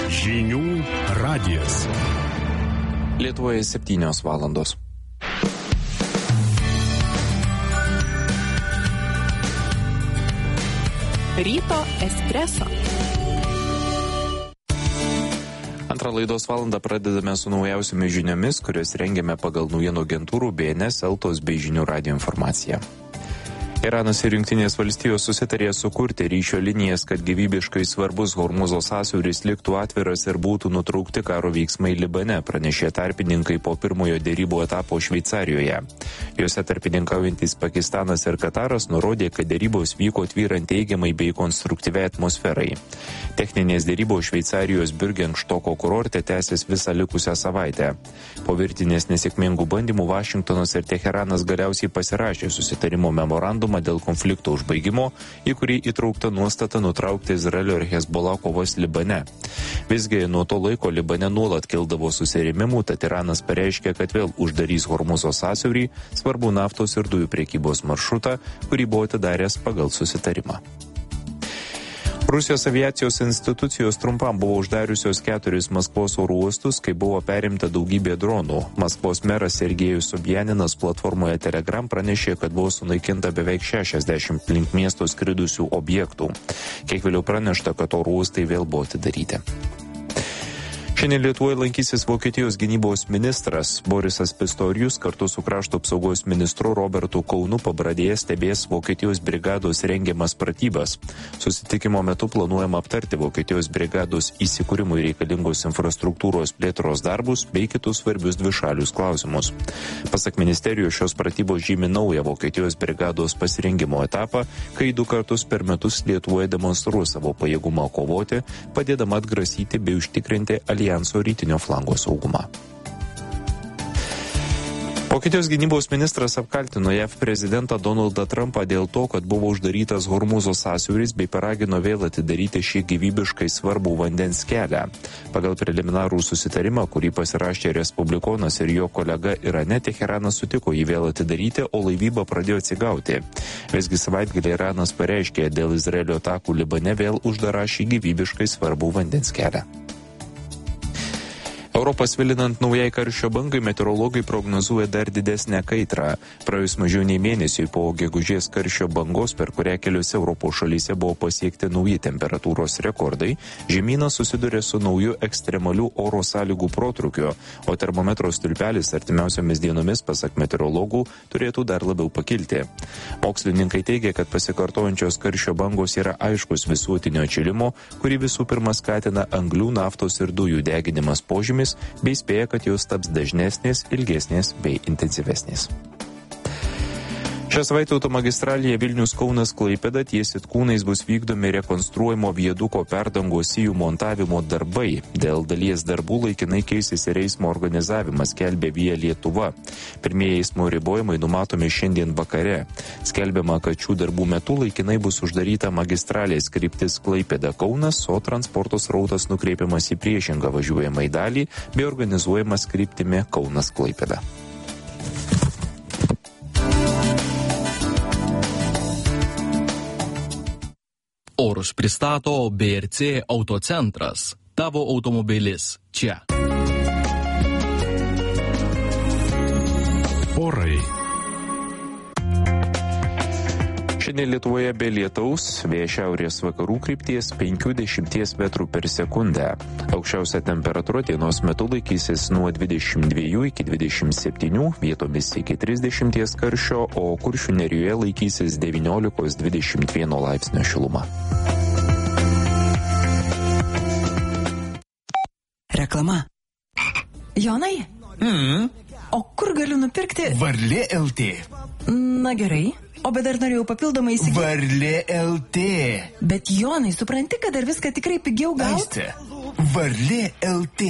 Žinių radijas. Lietuvoje 7 valandos. Ryto espreso. Antrą laidos valandą pradedame su naujausiomis žiniomis, kurias rengiame pagal naujienų agentūrų BNS, Eltos bei Žinių radijo informaciją. Iranas ir Jungtinės valstijos susitarė sukurti ryšio linijas, kad gyvybiškai svarbus Hormuzo sąsiauris liktų atviras ir būtų nutraukti karo veiksmai Libane, pranešė tarpininkai po pirmojo dėrybų etapo Šveicarijoje. Juose tarpininkaujantis Pakistanas ir Kataras nurodė, kad dėrybos vyko tvyrant teigiamai bei konstruktyviai atmosferai. Techninės dėrybos Šveicarijos Bürgenstoko kurorte tęsis visą likusią savaitę. Po virtinės nesėkmingų bandymų Vašingtonas ir Teheranas galiausiai pasirašė susitarimo memorandumą dėl konflikto užbaigimo, į kurį įtraukta nuostata nutraukti Izraelio ir Hezbollah kovas Libane. Visgi nuo to laiko Libane nuolat kildavo susirėmimų, tad Iranas pareiškė, kad vėl uždarys Hormuzo sąsiaurį, svarbų naftos ir dujų prekybos maršrutą, kurį buvo atidaręs pagal susitarimą. Rusijos aviacijos institucijos trumpam buvo uždariusios 4 Maskvos oro uostus, kai buvo perimta daugybė dronų. Maskvos meras Sergejus Sobjaninas platformoje Telegram pranešė, kad buvo sunaikinta beveik 60 link miesto skridusių objektų. Kiek vėliau pranešta, kad oro uostai vėl buvo atidaryti. Šiandien Lietuvoje lankysis Vokietijos gynybos ministras Borisas Pistorius kartu su krašto apsaugos ministru Robertu Kaunu Pabradėje stebės Vokietijos brigados rengiamas pratybas. Susitikimo metu planuojama aptarti Vokietijos brigados įsikūrimui reikalingos infrastruktūros plėtros darbus bei kitus svarbius dvišalius klausimus. Pasak ministerijos, šios pratybos žymi naują Vokietijos brigados pasirengimo etapą, kai 2 kartus per metus Lietuvoje demonstruos savo pajėgumą kovoti, padėdama atgrasyti bei užtikrinti alijanso rytinio flango saugumą. Vokietijos gynybos ministras apkaltino JAV prezidentą Donaldą Trumpą dėl to, kad buvo uždarytas Hormuzo sąsiauris bei paragino vėl atidaryti šį gyvybiškai svarbų vandens kelią. Pagal preliminarų susitarimą, kurį pasirašė respublikonas ir jo kolega Irane, Teheranas sutiko jį vėl atidaryti, o laivyba pradėjo atsigauti. Visgi savaitgalį Iranas pareiškė dėl Izraelio atakų Libane vėl uždarą šį gyvybiškai svarbų vandens kelią. Europą svilinant naujai karščio bangai, meteorologai prognozuoja dar didesnę kaitrą. Praėjus mažiau nei mėnesiui po gegužės karščio bangos, per kurią keliose Europos šalyse buvo pasiekti nauji temperatūros rekordai, žemynas susiduria su nauju ekstremalių oro sąlygų protrukiu, o termometro stulpelis artimiausiomis dienomis, pasak meteorologų, turėtų dar labiau pakilti. Mokslininkai teigia, kad pasikartojančios karščio bangos yra aiškus visuotinio atšilimo, kurį visų pirma skatina anglių, naftos ir dujų deginimas požymis, bei spėja, kad jos taps dažnesnės, ilgesnės bei intensyvesnės. Šią savaitę automagistralėje Vilnius-Kaunas-Klaipėda ties Sitkūnais bus vykdomi rekonstruojamo viaduko perdangos sijų montavimo darbai. Dėl dalies darbų laikinai keisis ir eismo organizavimas, skelbė Via Lietuva. Pirmieji eismo ribojimai numatomi šiandien vakare. Skelbiama, kad šių darbų metu laikinai bus uždaryta magistralės kryptis Klaipėda-Kaunas, o transporto srautas nukreipiamas į priešingą važiuojamą dalį bei organizuojamas kryptimi Kaunas-Klaipėda. Orus pristato BRC Autocentras. Tavo automobilis čia. Orai. Šiandien Lietuvoje be lietaus, vėjas šiaurės vakarų krypties 5-10 metrų per sekundę. Aukščiausia temperatūra dienos metu laikysis nuo 22 iki 27, vietomis iki 30 karščio, o Kuršių nerijoje laikysis 19-21 laipsnio šiluma. Reklama. Jonai? O kur galiu nupirkti? Varlė LT. Na gerai. O bet dar norėjau papildomai įsigyti. Varlė LT. Bet Jonai, supranti, kad dar viską tikrai pigiau gauti? Aiste, Varlė LT.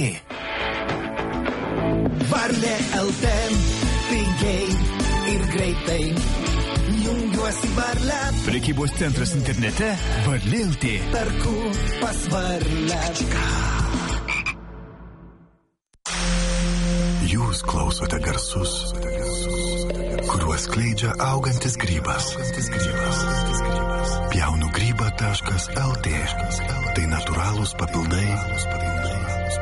Varlė LT. Pigiai ir greitai. Jungiuosi Varlę. Prekybos centras internete Varlė LT. Perku pas Varlę. Jūs klausote garsus, kuriuos skleidžia augantis grybas. Pjaunu grybą.lt. Tai natūralūs papildai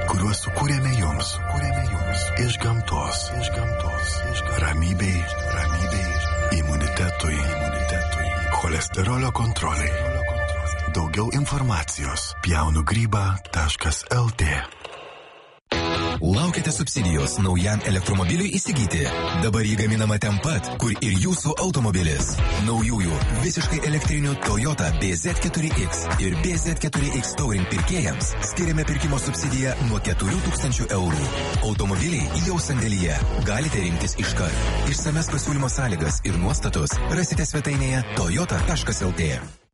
kuriuos sukūrėme jums. Iš gamtos. Ramybei, imunitetui, cholesterolio kontroliai. Daugiau informacijos pjaunugryba.lt. Laukite subsidijos naujam elektromobiliui įsigyti. Dabar jį gaminama ten pat, kur ir jūsų automobilis. Naujųjų visiškai elektrinių Toyota BZ4X ir BZ4X Touring pirkėjams skiriame pirkimo subsidiją nuo 4 000 eurų. Automobiliai jau sandėlyje. Galite rinktis iškart. Išsames pasiūlymo sąlygas ir nuostatus rasite svetainėje toyota.lt.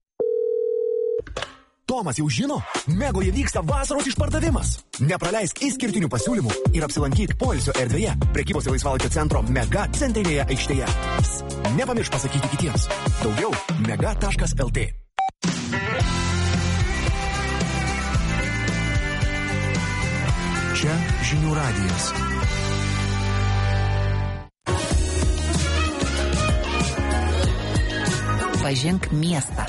Tomas jau žino, Megoje vyksta vasaros išpardavimas. Nepraleisk išskirtinių pasiūlymų ir apsilankyk poilsio erdvėje prekybos ir laisvalaikio centro Mega centrinėje aikštėje. Nepamiršk pasakyti kitiems. Daugiau mega.lt. Čia žinių radijas. Pažink miestą.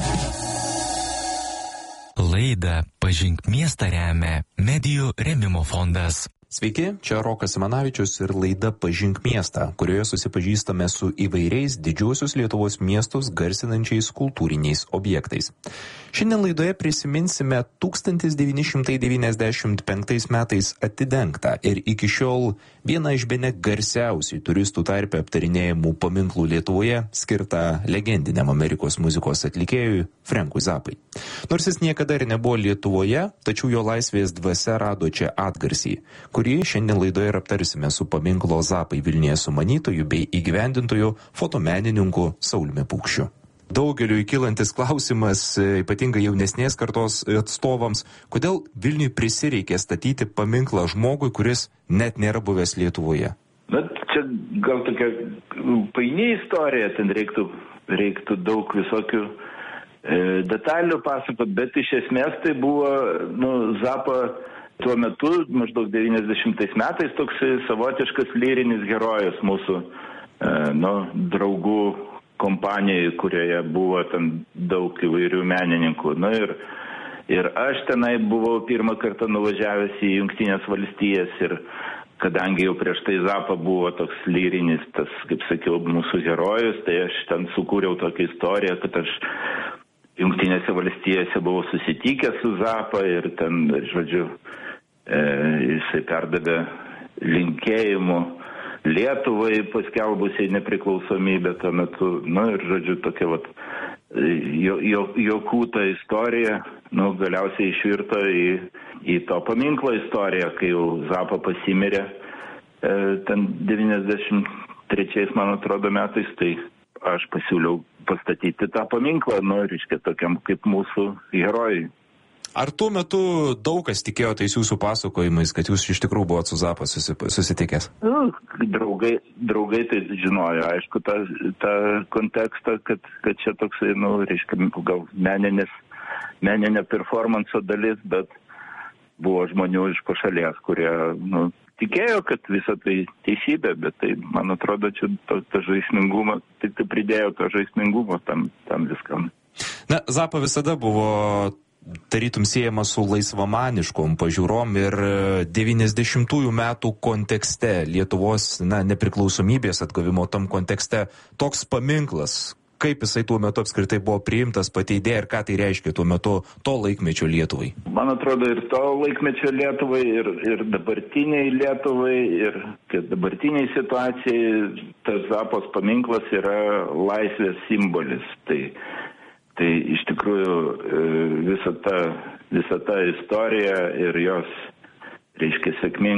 Laidą Pažink miestą remia Medijų rėmimo fondas. Sveiki, čia Rokas Simanavičius ir laida Pažink miestą, kurioje susipažįstame su įvairiais didžiuosius Lietuvos miestus garsinančiais kultūriniais objektais. Šiandien laidoje prisiminsime 1995 metais atidengtą ir iki šiol vieną iš bene garsiausiai turistų tarpe aptarinėjimų paminklų Lietuvoje skirtą legendiniam Amerikos muzikos atlikėjui Frankui Zappai. Nors jis niekada ir nebuvo Lietuvoje, tačiau jo laisvės dvasia rado čia atgarsį, kurį šiandien laidoje ir aptarsime su paminklo Zappai Vilniuje sumanytoju bei įgyvendintoju fotomenininku Sauliumi Pukščiu. Daugeliu įkylantis klausimas, ypatingai jaunesnės kartos atstovams, kodėl Vilniui prisireikė statyti paminklą žmogui, kuris net nėra buvęs Lietuvoje? Bet čia gal tokia paini istorija, ten reiktų daug visokių detalių pasakot, bet iš esmės tai buvo Zappa tuo metu, maždaug 90 metais, toks savotiškas lyrinis herojus mūsų draugų kompanijai, kurioje buvo ten daug įvairių menininkų. Ir aš tenai buvau pirmą kartą nuvažiavęs į Jungtinės valstijas ir kadangi jau prieš tai Zappa buvo toks lyrinis, tas, kaip sakiau, mūsų herojus, tai aš ten sukūriau tokią istoriją, kad aš Jungtinėse valstijose buvau susitikęs su Zappa ir ten, žodžiu, jisai perdavė linkėjimų Lietuvai paskelbusiai nepriklausomybę tuo metu. Ir, žodžiu, tokia jokų ta istorija, galiausiai išvirto į to paminklo istoriją, kai jau Zappa pasimirė ten 93, man atrodo, metais, tai aš pasiūliau pastatyti tą paminklą, reiškia, tokiam kaip mūsų herojai. Ar tuo metu daug kas tikėjo tais jūsų pasakojimais, kad jūs iš tikrųjų buvot su Zappa susitikęs? Draugai tai žinojo, aišku, tą kontekstą, kad čia toksai, reiškia, gal meninė performanso dalis, bet buvo žmonių iš pašalies, kurie, tikėjo, kad visa tai teisybė, bet tai, man atrodo, čia ta žaismingumą, tik tai pridėjo to žaismingumo tam viskam. Zappa visada buvo tarytum siejama su laisvamaniškom pažiūrom ir 90-ųjų metų kontekste, Lietuvos nepriklausomybės atgavimo tam kontekste, toks paminklas, kaip jisai tuo metu apskritai buvo priimtas, pati idėja ir ką tai reiškia tuo metu to laikmečio Lietuvai? Man atrodo ir to laikmečio Lietuvai, ir dabartiniai Lietuvai, ir kad dabartiniai situacijai tas Zappos paminklas yra laisvės simbolis. Tai iš tikrųjų visa ta istorija ir jos, reiškia,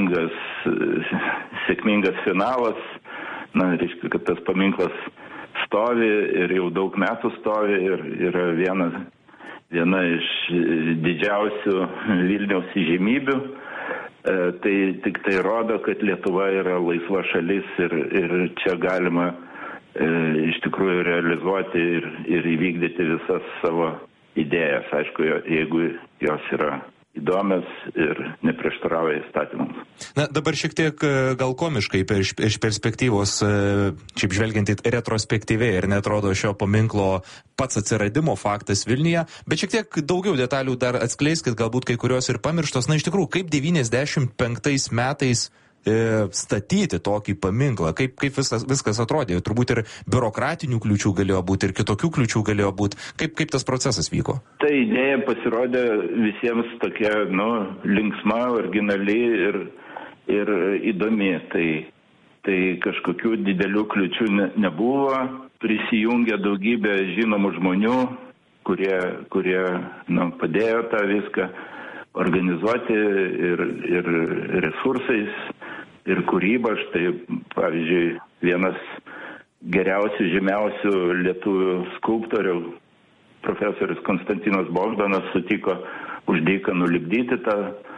sėkmingas finalas, reiškia, kad tas paminklas stovi ir jau daug metų stovi ir yra viena iš didžiausių Vilniaus įžymybių. Tai tik tai rodo, kad Lietuva yra laisva šalis ir čia galima iš tikrųjų realizuoti ir įvykdyti visas savo idėjas, aišku, jeigu jos yra įdomios ir neprieštarauja įstatymams. Na, dabar šiek tiek gal komiškai iš perspektyvos, šiaip žvelgiant į retrospektyviai, ir netrodo šio paminklo pats atsiradimo faktas Vilniuje, bet šiek tiek daugiau detalių dar atskleiskit, galbūt kai kurios ir pamirštos. Na, iš tikrųjų, kaip 95 metais statyti tokį paminklą, kaip viskas atrodė, turbūt ir biurokratinių kliūčių galėjo būti, ir kitokių kliūčių galėjo būti, kaip tas procesas vyko? Ta idėja pasirodė visiems tokia, linksma, originali ir įdomi, tai kažkokių didelių kliūčių nebuvo, prisijungė daugybė žinomų žmonių, kurie padėjo tą viską organizuoti ir resursais, ir kūryba. Štai, pavyzdžiui, vienas geriausių, žymiausių lietuvių skulptorių, profesorius Konstantinas Bogdanas, sutiko už dyką nulipdyti tą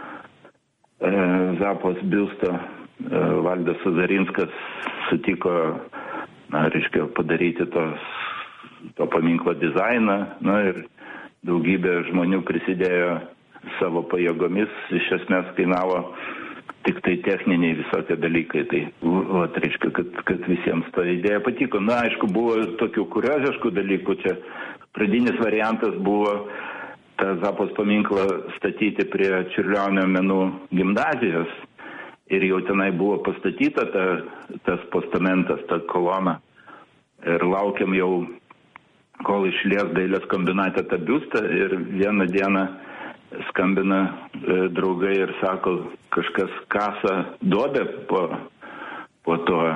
Zapos biustą. Valdas Sazarinskas sutiko, padaryti to paminklo dizainą, ir daugybė žmonių prisidėjo savo pajėgomis, iš esmės kainavo tik tai techniniai visokie dalykai. Tai, kad visiems ta idėja patiko. Na, aišku, buvo tokių kurioziškų dalykų. Čia pradinis variantas buvo tą Zapos paminklą statyti prie Čiurlionio menų gimnazijos. Ir jau tenai buvo pastatyta tas postamentas, ta kolona. Ir laukiam jau, kol išlies dailės kombinate tą biustą. Ir vieną dieną skambina draugai ir sako, kažkas kasa duobę po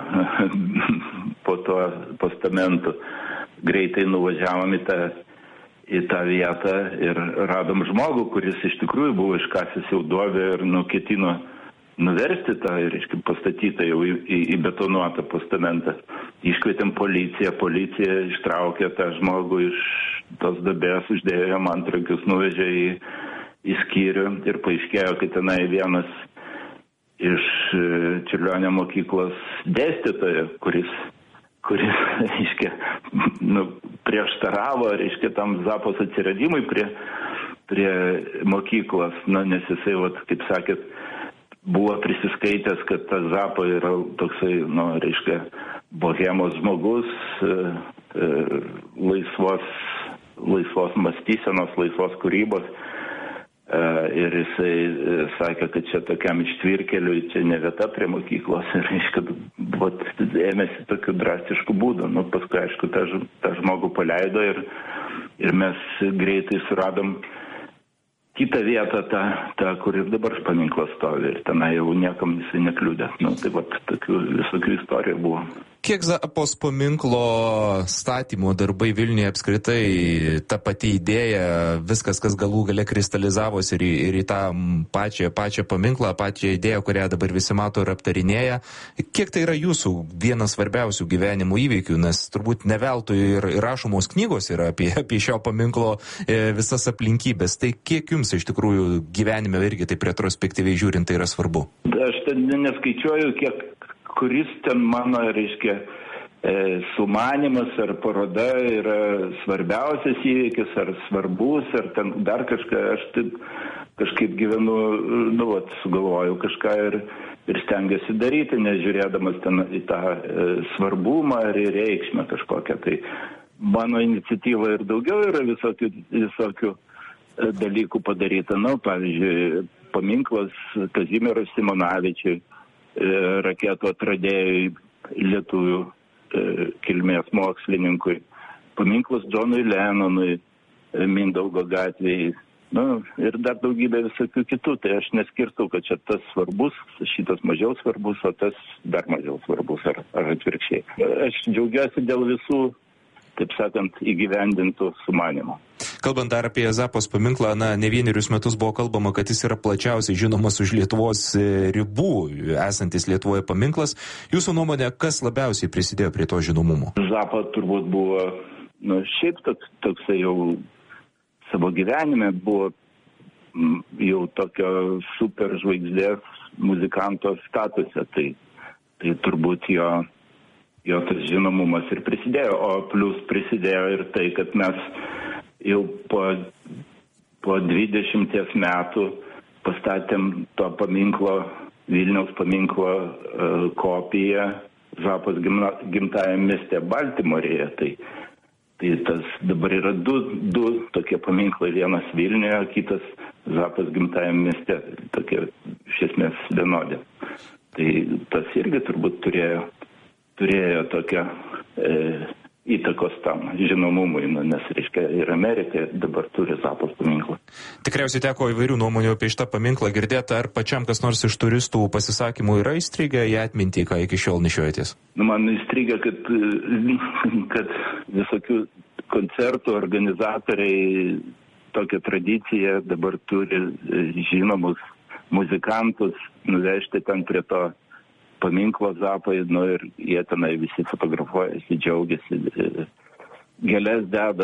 to postamentu. Greitai nuvažiavom į tą vietą ir radom žmogų, kuris iš tikrųjų buvo iškasęs jau duobę ir ketino nuversti tą ir pastatytą jau į betonuotą postamentą. Iškvietėm policiją, policija ištraukė tą žmogų iš tos duobės, uždėjo jam antrankius, nuvežė į skyrių ir paaiškėjo, kad tenai vienas iš Čiurlionio mokyklos dėstytojo, kuris prieštaravo, tam Zapos atsiradimui prie mokyklos, nes jisai, kaip sakėt, buvo prisiskaitęs, kad tas Zapa yra toksai, bohemos žmogus, laisvos mąstysenos, laisvos kūrybos. Ir jisai sakė, kad čia tokiam ištvirkeliui čia ne vieta prie mokyklos ir ėmėsi tokių drastiškų būdų. Paskui, aišku, tą žmogų paleido ir mes greitai suradom kitą vietą, tą, kur ir dabar paminklas stovi. Ir tenai jau niekam jisai nekliūdė. Tokių visokių istorijų buvo. Kiek Zapos paminklo statymo darbai Vilniuje apskritai, ta pati idėja, viskas, kas galų gale kristalizavosi ir į tą pačią paminklą, pačią idėją, kurią dabar visi mato ir aptarinėja, kiek tai yra jūsų vienas svarbiausių gyvenimo įvykių, nes turbūt ne veltui ir rašomos knygos yra apie šio paminklo visas aplinkybės. Tai kiek jums iš tikrųjų gyvenime irgi taip retrospektyviai žiūrint tai yra svarbu? Aš ten neskaičiuoju, kuris ten mano, sumanimas ar paroda yra svarbiausias įvykis, ar svarbus, ar ten dar kažką. Aš taip kažkaip gyvenu, sugalvoju kažką ir stengiuosi daryti, nežiūrėdamas ten į tą svarbumą ar į reikšmę kažkokią. Tai mano iniciatyva ir daugiau yra visokių dalykų padaryta. Pavyzdžiui, paminklas Kazimierui Simonavičiui, raketų atradėjui, lietuvių kilmės mokslininkui, paminklas Džonui Lennonui, Mindaugo gatvėje, ir dar daugybė visokių kitų. Tai aš neskirtau, kad čia tas svarbus, šitas mažiau svarbus, o tas dar mažiau svarbus, ar atvirkščiai. Aš džiaugiuosi dėl visų, taip sakant, įgyvendintų sumanimų. Kalbant dar apie Zapos paminklą, ne vienerius metus buvo kalbama, kad jis yra plačiausiai žinomas už Lietuvos ribų esantis Lietuvoje paminklas. Jūsų nuomonė, kas labiausiai prisidėjo prie to žinomumo? Zapa turbūt buvo, šiaip toksai jau savo gyvenime buvo jau tokio super žvaigždės muzikanto statuse. Tai turbūt jo tas žinomumas ir prisidėjo, o plus prisidėjo ir tai, kad mes jau po 20 metų pastatėm to paminklo, Vilniaus paminklo kopiją Zapos gimtajame mieste Baltimorėje. Tai tas dabar yra du tokie paminklai, vienas Vilniuje, kitas Zapos gimtajame mieste, tokie iš esmės vienodi. Tai tas irgi turbūt turėjo tokią įtakos tam žinomumui, nes, reiškia, ir Amerika dabar turi Zapos paminklą. Tikriausiai teko įvairių nuomonių apie šitą paminklą girdėti, ar pačiam kas nors iš turistų pasisakymų yra įstrigę į atmintį, ką iki šiol nešiojatės? Man įstrigę, kad visokių koncertų organizatoriai tokią tradiciją dabar turi žinomus muzikantus nuvežti ten prie to paminklo Zapai, ir jie tenai visi fotografuojasi, džiaugiasi, gėlės deda,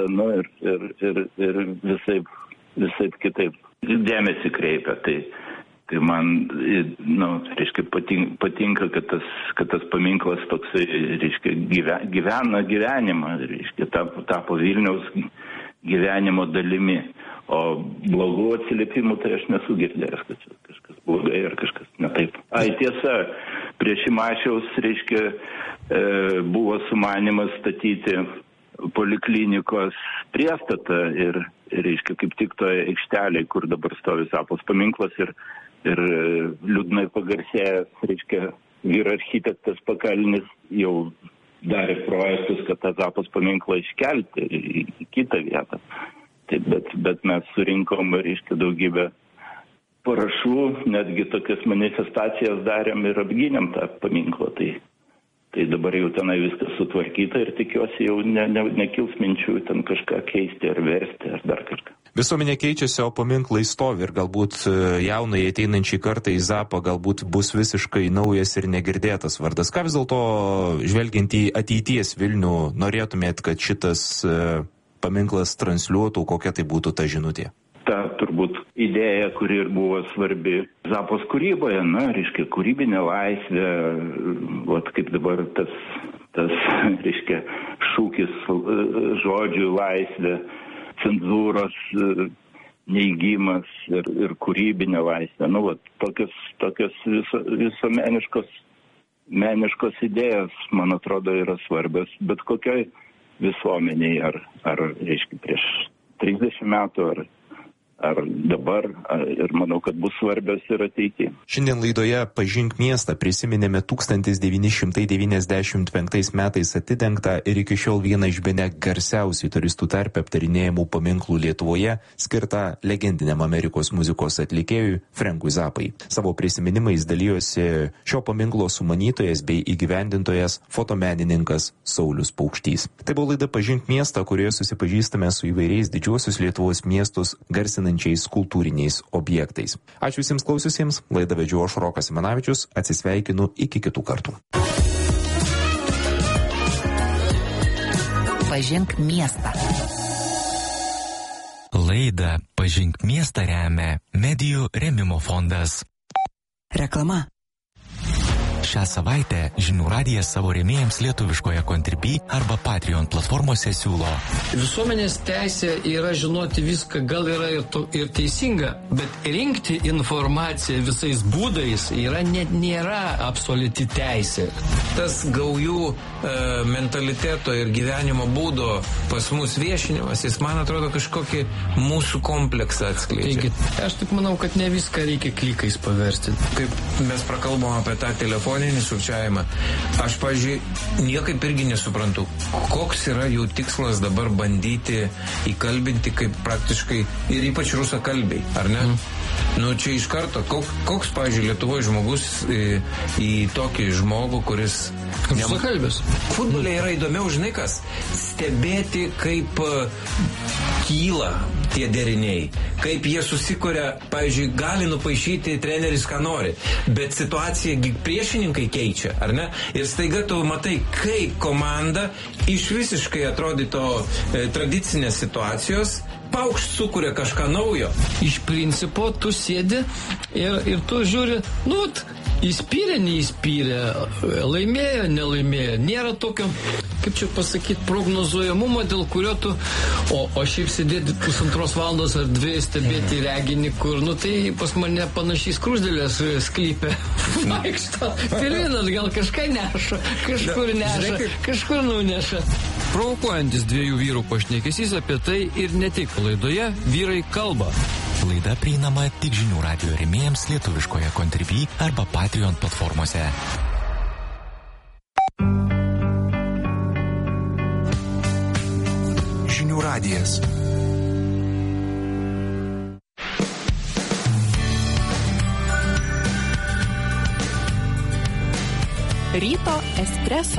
ir visaip kitaip dėmesį kreipia. Tai man, reiškia, patinka, kad tas paminklas toksai, reiškia, gyvena gyvenimą, reiškia, tapo Vilniaus gyvenimo dalimi. O blogų atsiliepimų tai aš nesu girdėjęs, kad kažkas blogai ar kažkas netaip. Tiesa, prie Šimašiaus, reiškia, buvo sumanymas statyti poliklinikos priestatą ir, reiškia, kaip tik toje aikštelėje, kur dabar stovi Zapos paminklas ir liūdnai pagarsėjęs, reiškia, vyr architektas Pakalnis jau darė projektus, kad tą Zapos paminklą iškelti į kitą vietą. Bet mes surinkom, reiškia, daugybę parašų, netgi tokias manifestacijas darėm ir apgynėm tą paminklą. Tai dabar jau tenai viskas sutvarkyta ir tikiuosi jau nekils minčių ten kažką keisti ar versti ar dar kažką. Visuomenė keičiasi, o paminklai stovi ir galbūt jaunai ateinančiai kartai į Zapą galbūt bus visiškai naujas ir negirdėtas vardas. Ką vis dėlto, žvelgiant į ateities Vilnių, norėtumėt, kad šitas paminklas transliuotų, kokia tai būtų ta žinutė? Ta turbūt idėja, kuri ir buvo svarbi Zapos kūryboje, reiškia, kūrybinė laisvė, kaip dabar tas reiškia, šūkis žodžių laisvė, cenzūros neigimas ir kūrybinė laisvė. Tokios meniškos idėjos, man atrodo, yra svarbios, bet kokioj visuomeniai, ar reiškia, prieš 30 metų, ar dabar, ir manau, kad bus svarbios ir ateityje. Šiandien laidoje Pažink miestą prisiminėme 1995 metais atidengtą ir iki šiol vieną iš bene garsiausių turistų tarpe aptarinėjimų paminklų Lietuvoje, skirtą legendiniam Amerikos muzikos atlikėjui Frankui Zapai. Savo prisiminimais dalijosi šio paminklo sumanytojas bei įgyvendintojas fotomenininkas Saulius Paukštys. Tai buvo laida Pažink miestą, kurioje susipažįstame su įvairiais didžiuosius Lietuvos miestus garsinančiais kultūriniais objektais. Ačiū visiems klausiusiems, laidą vedžiau aš Rokas Simanavičius, atsisveikinu iki kitų kartų. Pažink miestą. Laidą Pažink miestą remia Medijų rėmimo fondas. Reklama. Šią savaitę Žinių radijas savo rėmėjams lietuviškoje Contribui arba Patreon platformose siūlo. Visuomenės teisė yra žinoti viską, gal yra ir teisinga, bet rinkti informaciją visais būdais nėra absoliuti teisė. Tas gaujų mentaliteto ir gyvenimo būdo pas mus viešinimas, jis, man atrodo, kažkokį mūsų kompleksą atskleidžia. Aš taip manau, kad ne viską reikia klikais paversti. Kaip mes prakalbom apie tą telefoninį sukčiavimą, aš, pavyzdžiui, niekaip irgi nesuprantu, koks yra jų tikslas dabar bandyti įkalbinti kaip praktiškai ir ypač rusakalbiai, ar ne? Čia iš karto, koks, pavyzdžiui, Lietuvoje žmogus į tokį žmogų, kuris rusakalbis. Futbole yra įdomiau, žinai kas, stebėti, kaip kyla tie deriniai, kaip jie susikuria, pavyzdžiui, gali nupaišyti treneris, ką nori, bet situacija priešininkai keičia, ar ne? Ir staiga tu matai, kaip komanda iš visiškai atrodyto tradicinės situacijos paukšt sukuria kažką naujo. Iš principo tu sėdi ir tu žiūri, įspyrė, neįspyrė, laimėjo, nelaimėjo. Nėra tokio, kaip čia pasakyti, prognozuojamumo, dėl kurio tu, o šiaip sėdėti 1,5 valandos ar 2 stebėti reginį, kur, tai pas mane panašiai skrūsdėlės sklypė. Vaikšto, pirminas gal kažką neša, kažkur neša, kažkur nuneša. Provokuojantis 2 vyrų pašnekesys apie tai ir ne tik laidoje Vyrai kalba. Laida prieinama tik Žinių radijo rėmėjams lietuviškoje Contribui arba Patreon platformose. Žinių radijas. Ryto espreso.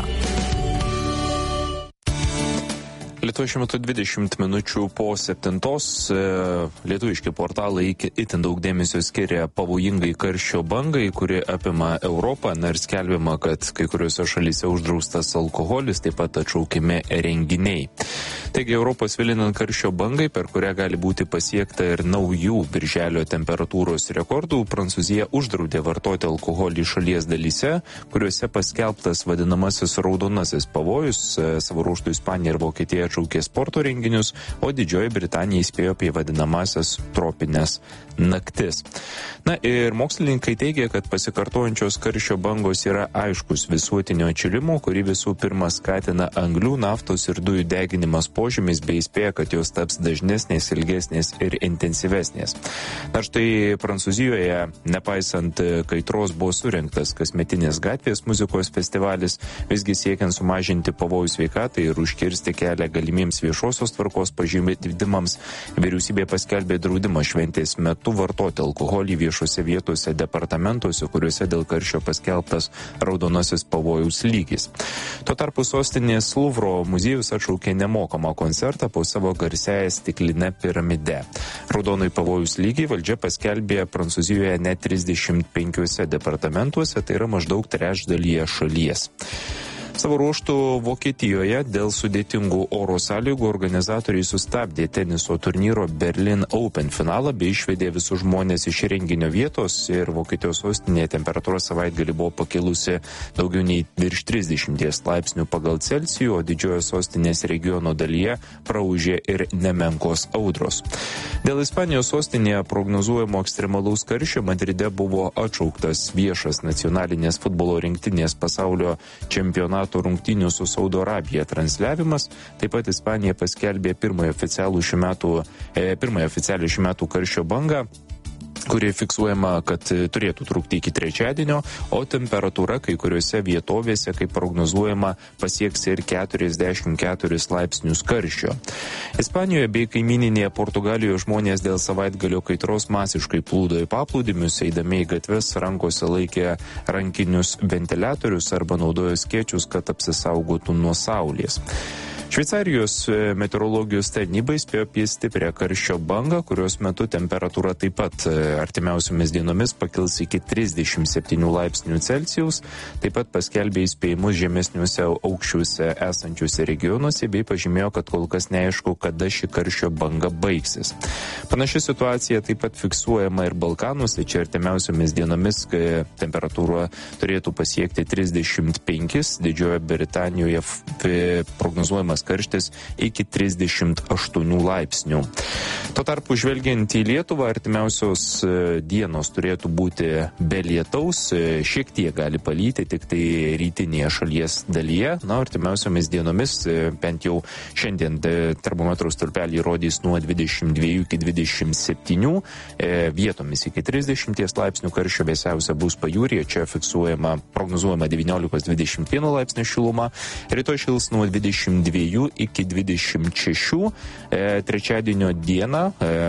Lietuvoje šiuo metu 20 minučių po 7. Lietuviški portalai itin daug dėmesio skiria pavojingai karščio bangai, kuri apima Europą. Ir skelbiama, kad kai kuriuose šalyse uždraustas alkoholis, taip pat atšaukiami renginiai. Taigi Europos vilinant karščio bangai, per kurią gali būti pasiekta ir naujų birželio temperatūros rekordų, Prancūzija uždraudė vartoti alkoholį šalies dalyse, kuriuose paskelbtas vadinamasis raudonasis pavojus. Savo ruožtu Ispanija ir Vokietija atšaukė sporto renginius, o Didžioji Britanija įspėjo apie vadinamasias tropinės naktis. Ir mokslininkai teigia, kad pasikartojančios karščio bangos yra aiškus visuotinio atšilimo, kurį visų pirma skatina anglių, naftos ir dujų deginimas požymis, bei įspėja, kad jos taps dažnesnės, ilgesnės ir intensyvesnės. Štai Prancūzijoje, nepaisant kaitros, buvo surengtas kasmetinis gatvės muzikos festivalis, visgi siekiant sumažinti pavojų sveikatai ir užkirsti kelią galimiems viešosios tvarkos pažeidimams, vyriausybė paskelbė draudimą šventės metu vartoti alkoholį viešose vietose departamentuose, kuriuose dėl karščio paskelbtas raudonasis pavojaus lygis. Tuo tarpu sostinės Luvro muziejus atšaukė nemokamą koncertą po savo garsiąją stiklinę piramidę. Raudonai pavojaus lygį valdžia paskelbė Prancūzijoje net 35 departamentuose, tai yra maždaug trečdalyje šalies. Savo ruožtų Vokietijoje dėl sudėtingų oro sąlygų organizatoriai sustabdė teniso turnyro Berlin Open finalą bei išvedė visus žmonės iš renginio vietos ir Vokietijos sostinėje temperatūra savaitgalį buvo pakilusi daugiau nei virš 30 laipsnių pagal Celsijų, o didžiojo sostinės regiono dalyje praūžė ir nemenkos audros. Dėl Ispanijos sostinėje prognozuojamo ekstremalaus karščio Madride buvo atšauktas viešas nacionalinės futbolo rinktinės pasaulio čempionato rungtynių su Saudo Arabija transliavimas. Taip pat Ispanija paskelbė pirmąją oficialią šių metų karščio bangą, kuri fiksuojama, kad turėtų trukti iki trečiadienio, o temperatūra kai kuriuose vietovėse, kaip prognozuojama, pasieks ir 44 laipsnius karščio. Ispanijoje bei kaimyninėje Portugalijoje žmonės dėl savaitgalio kaitros masiškai plūdo į paplūdimius, eidami į gatves rankose laikė rankinius ventiliatorius arba naudojo skėčius, kad apsisaugotų nuo saulės. Šveicarijos meteorologijos tarnyba įspėjo apie stiprią karščio bangą, kurios metu temperatūra taip pat artimiausiomis dienomis pakils iki 37 laipsnių Celsijaus, taip pat paskelbė įspėjimus žemesniuose aukščiuose esančiuose regionuose bei pažymėjo, kad kol kas neaišku, kada ši karščio banga baigsis. Panaši situacija taip pat fiksuojama ir Balkanuose, čia artimiausiomis dienomis temperatūra turėtų pasiekti 35, Didžiojoje Britanijoje prognozuojama karštis iki 38 laipsnių. Tuo tarpu žvelgiant į Lietuvą, artimiausios dienos turėtų būti be lietaus, šiek tiek gali palyti tik tai rytinėje šalies dalyje. Artimiausiomis dienomis, bent jau šiandien termometrų stulpelį rodys nuo 22 iki 27, vietomis iki 30 laipsnių karščio, vėsiausia bus pajūryje, čia prognozuojama 19-21 laipsnių šiluma, rytoj šils nuo 22 iki 26, trečiadienio dieną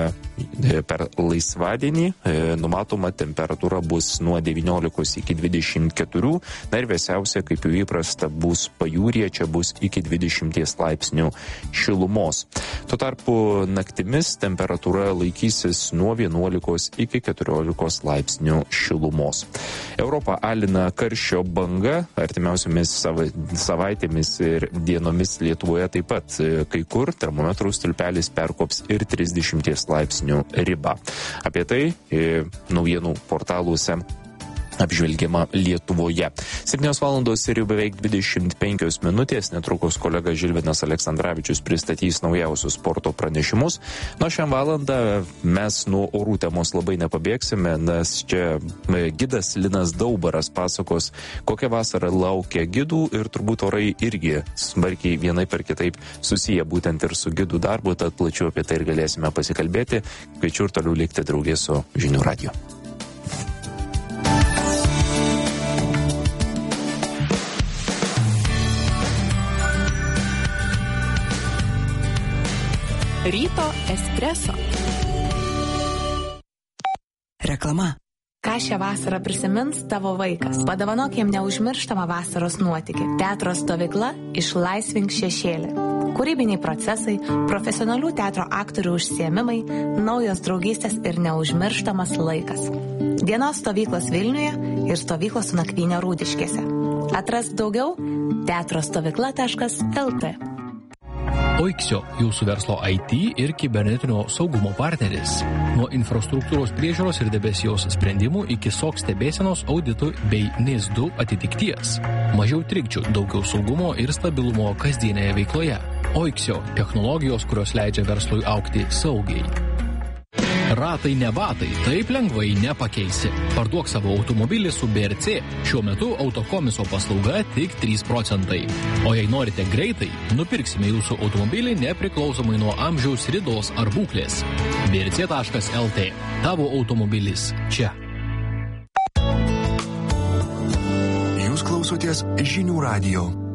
per laisvadienį numatoma temperatūra bus nuo 19 iki 24, ir vėsiausia, kaip jau įprasta, bus pajūryje, čia bus iki 20 laipsnių šilumos. Tuo tarpu naktimis temperatūra laikysis nuo 11 iki 14 laipsnių šilumos. Europą alina karščio banga, artimiausiomis savaitėmis ir dienomis Lietuvoje taip pat kai kur termometrų stulpelis perkops ir 30 laipsnių ribą. Apie tai naujienų portaluose apžvelgiama Lietuvoje. 7 valandos ir jau beveik 25 minutės. Netrukus kolega Žilvinas Aleksandravičius pristatys naujausius sporto pranešimus. Nuo šią valandą mes nuo orų temos labai nepabėgsime, nes čia gidas Linas Daubaras pasakos, kokia vasara laukia gidų ir turbūt orai irgi smarkiai vienaip ar kitaip susiję būtent ir su gidų darbu, tad plačiau apie tai ir galėsime pasikalbėti. Kviečiu ir toliau likti draugė su Žinių radiju. Ryto espreso. Reklama. Ką šią vasarą prisimins tavo vaikas? Padovanok jam neužmirštamą vasaros nuotykį. Teatro stovykla Išlaisvink šešėlį. Kūrybiniai procesai, profesionalių teatro aktorių užsiėmimai, naujos draugystės ir neužmirštamas laikas. Dienos stovyklos Vilniuje ir stovyklos su nakvynė Rūdiškėse. Atrask daugiau teatrostovykla.lt. Oiksio, jūsų verslo IT ir kibernetinio saugumo partneris. Nuo infrastruktūros priežiūros ir debesijos sprendimų iki SOC stebėsenos auditų bei NIS2 atitikties. Mažiau trikdžių, daugiau saugumo ir stabilumo kasdienėje veikloje. Oiksio – technologijos, kurios leidžia verslui augti saugiai. Ratai ne batai, taip lengvai nepakeisi. Parduok savo automobilį su BRC. Šiuo metu autokomiso paslauga tik 3%. O jei norite greitai, nupirksime jūsų automobilį nepriklausomai nuo amžiaus, ridos ar būklės. brc.lt. Tavo automobilis čia. Jūs klausotės Žinių radijo.